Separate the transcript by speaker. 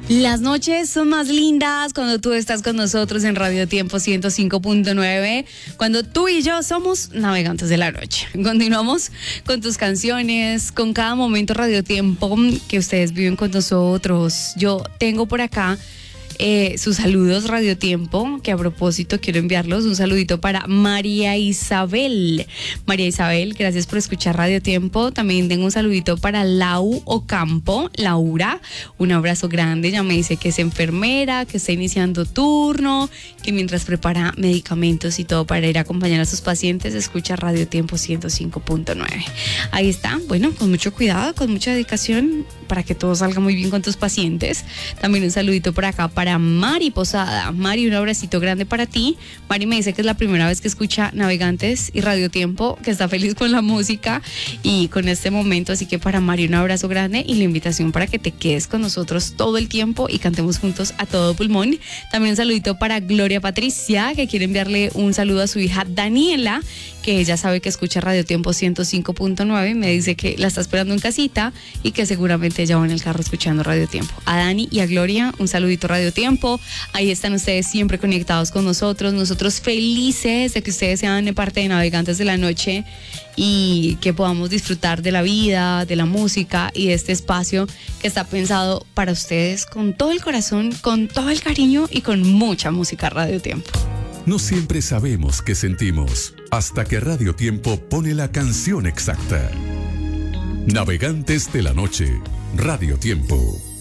Speaker 1: Las noches son más lindas cuando tú estás con nosotros en Radio Tiempo 105.9, cuando tú y yo somos navegantes de la noche. Continuamos con tus canciones, con cada momento Radio Tiempo que ustedes viven con nosotros. Yo tengo por acá sus saludos Radio Tiempo, que a propósito quiero enviarlos. Un saludito para María Isabel. María Isabel, gracias por escuchar Radio Tiempo. También tengo un saludito para Lau Ocampo, Laura. Un abrazo grande. Ella me dice que es enfermera, que está iniciando turno, que mientras prepara medicamentos y todo para ir a acompañar a sus pacientes, escucha Radio Tiempo 105.9. Ahí está. Bueno, con mucho cuidado, con mucha dedicación para que todo salga muy bien con tus pacientes. También un saludito por acá para Mari Posada. Mari, un abracito grande para ti. Mari me dice que es la primera vez que escucha Navegantes y Radio Tiempo, que está feliz con la música y con este momento, así que para Mari un abrazo grande y la invitación para que te quedes con nosotros todo el tiempo y cantemos juntos a todo pulmón. También un saludito para Gloria Patricia, que quiere enviarle un saludo a su hija Daniela, que ella sabe que escucha Radio Tiempo 105.9 y me dice que la está esperando en casita y que seguramente ella va en el carro escuchando Radio Tiempo. A Dani y a Gloria, un saludito Radio Tiempo. Ahí están ustedes siempre conectados con nosotros felices de que ustedes sean parte de Navegantes de la Noche y que podamos disfrutar de la vida, de la música y de este espacio que está pensado para ustedes con todo el corazón, con todo el cariño y con mucha música Radio Tiempo.
Speaker 2: No siempre sabemos qué sentimos, hasta que Radio Tiempo pone la canción exacta. Navegantes de la Noche, Radio Tiempo.